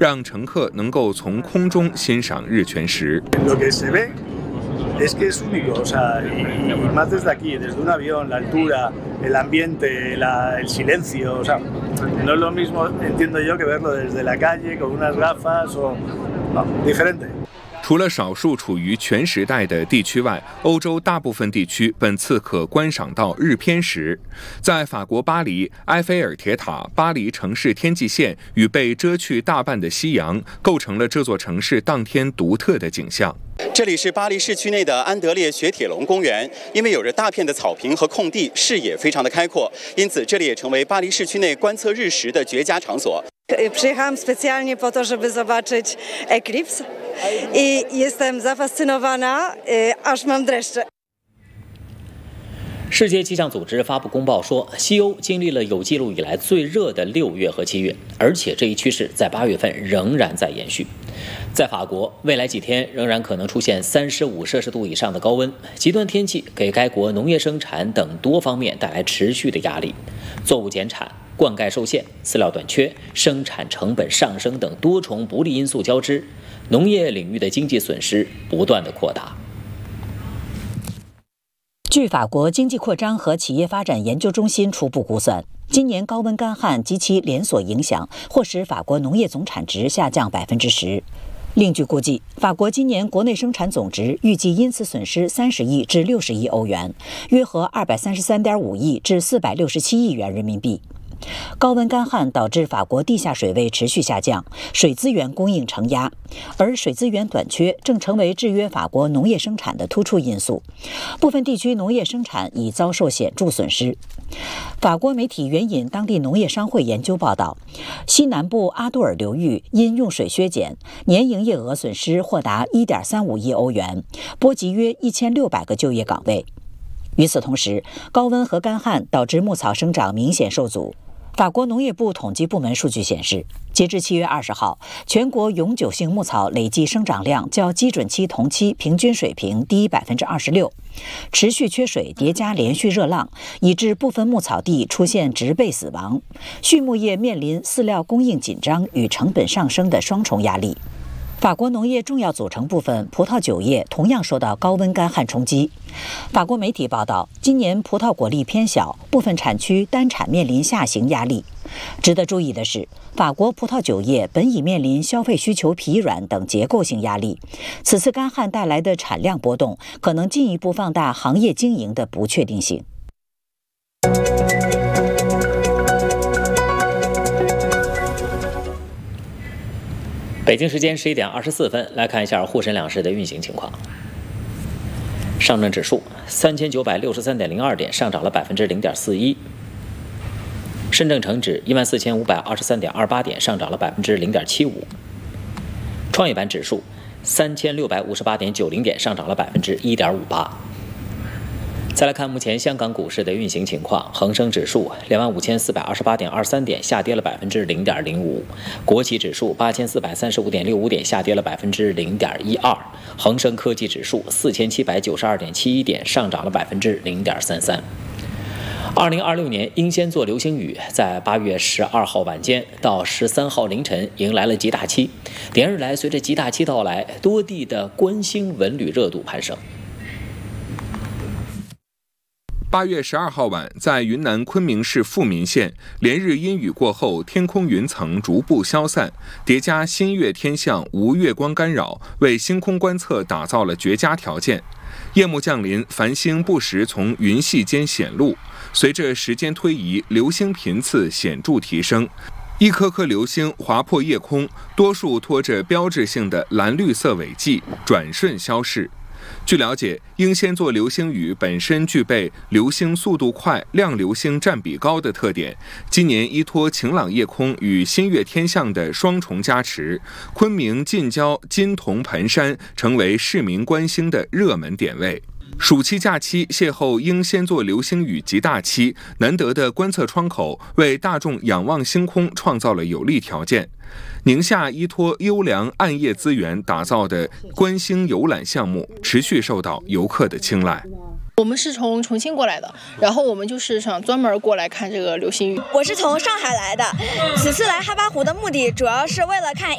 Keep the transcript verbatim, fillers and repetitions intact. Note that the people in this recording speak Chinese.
让乘客能够从空中欣赏日全食。 Es que es único, o sea, y, y más desde aquí, desde un avión, la altura, el ambiente, la, el silencio, o sea, no es lo mismo, entiendo yo, que verlo desde la calle con unas gafas o no, diferente。 除了少数处于全时代的地区外，欧洲大部分地区本次可观赏到日偏食。在法国巴黎，埃菲尔铁塔、巴黎城市天际线与被遮去大半的夕阳，构成了这座城市当天独特的景象。 这里是巴黎市区内的安德烈雪铁龙公园，因为有着大片的草坪和空地，视野非常的开阔，因此这里也成为巴黎市区内观测日食的绝佳场所。 Przyjechałam specjalnie po to, żeby zobaczyć eklips i jestem zafascynowana, aż mam dreszcze。 世界气象组织发布公报说，西欧经历了有记录以来最热的六月和七月，而且这一趋势在八月份仍然在延续。在法国，未来几天仍然可能出现三十五摄氏度以上的高温，极端天气给该国农业生产等多方面带来持续的压力，作物减产、灌溉受限、饲料短缺、生产成本上升等多重不利因素交织，农业领域的经济损失不断的扩大。 据法国经济扩张和企业发展研究中心初步估算，今年高温干旱及其连锁影响或使法国农业总产值下降百分之十。另据估计，法国今年国内生产总值预计因此损失三十亿至六十亿欧元，约合二百三十三点五亿至四百六十七亿元人民币。高温干旱导致法国地下水位持续下降，水资源供应承压，而水资源短缺正成为制约法国农业生产的突出因素。部分地区农业生产已遭受显著损失。法国媒体援引当地农业商会研究报道，西南部阿杜尔流域因用水削减，年营业额损失或达 一点三五亿欧元，波及约一千六百个就业岗位。与此同时，高温和干旱导致牧草生长明显受阻。法国农业部统计部门数据显示，截至七月二十号，全国永久性牧草累计生长量较基准期同期平均水平低百分之二十六。持续缺水叠加连续热浪，以致部分牧草地出现植被死亡，畜牧业面临饲料供应紧张与成本上升的双重压力。法国农业重要组成部分葡萄酒业同样受到高温干旱冲击。法国媒体报道，今年葡萄果粒偏小，部分产区单产面临下行压力。值得注意的是，法国葡萄酒业本已面临消费需求疲软等结构性压力，此次干旱带来的产量波动可能进一步放大行业经营的不确定性。 北京时间十一点二十四分，来看一下沪深两市的运行情况。上证指数三千九百六十三点零二点，上涨了百分之零点四一；深证成指一万四千五百二十三点二八点，上涨了百分之零点七五；创业板指数三千六百五十八点九零点，上涨了百分之一点五八。再来看目前香港股市的运行情况，恒生指数两万五千四百二十八点二三点，下跌了百分之零点零五；国企指数八千四百三十五点六五点，下跌了百分之零点一二；恒生科技指数四千七百九十二点七一点，上涨了百分之零点三三。二零二六年英仙座流星雨在八月十二号晚间到十三号凌晨迎来了极大期，连日来随着极大期到来，多地的观星文旅热度攀升。 八月十二号晚，在云南昆明市富民县，连日阴雨过后，天空云层逐步消散，叠加新月天象无月光干扰，为星空观测打造了绝佳条件。夜幕降临，繁星不时从云隙间显露。随着时间推移，流星频次显著提升，一颗颗流星划破夜空，多数拖着标志性的蓝绿色尾迹，转瞬消逝。据了解，英仙座流星雨本身具备流星速度快、亮流星占比高的特点。今年依托晴朗夜空与新月天象的双重加持，昆明近郊金铜盆山成为市民观星的热门点位。暑期假期邂逅英仙座流星雨极大期，难得的观测窗口为大众仰望星空创造了有利条件。宁夏依托优良暗夜资源打造的观星游览项目持续受到游客的青睐。 我们是从重庆过来的，然后我们就是想专门过来看这个流星雨。 我是从上海来的，此次来哈巴湖的目的主要是为了看